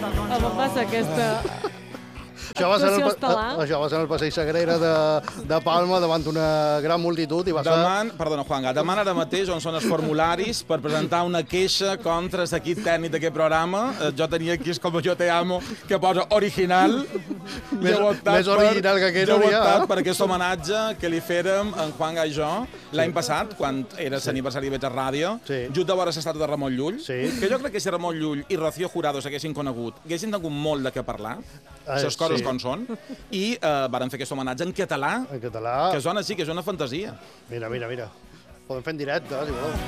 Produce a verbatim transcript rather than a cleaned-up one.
On va ser aquesta Això va, ser en actuació el, estel·lar? això va ser en el Passeig Sagrera de, de Palma davant una gran multitud i va ser... Deman, perdona, Juanga, deman ara mateix on són els formularis per presentar una queixa contra l'equip tècnic d'aquest programa. Eh, Jo tenia aquí, és com jo te amo, que posa original. Més, més original que aquest Jo he no hi ha. optat per aquest homenatge que li fèrem en Juanga i jo l'any passat, quan era l'aniversari de Veig a Ràdio, Sí. just de veure l'estàtua de Ramon Llull, Sí. que jo crec que si Ramon Llull i Rocío Jurado s'haguessin conegut, haguessin tingut molt de què parlar, Eh, les coses sí. com són, i eh, varen fer aquest homenatge en català, En català... que sona així, que és una fantasia. Mira, mira, mira. Podem fer en directe, si voleu.